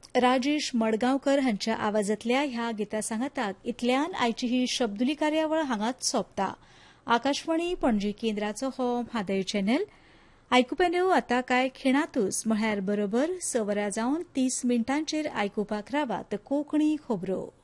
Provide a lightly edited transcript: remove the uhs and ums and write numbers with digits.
राजेश मडगांवकर हांच्या आवाजांतल्या ह्या गितां सांगाताक इतल्यान आयची ही शब्दुली कार्यावळ हांगाच सोंपता. आकाशवाणी पणजी केंद्राचो हो म्हादय चॅनल. आयकुप्यानो आतां कांय खिणातूच म्हळ्यार बरोबर 6:30 आयकुपाक रावात कोंकणी खबरो.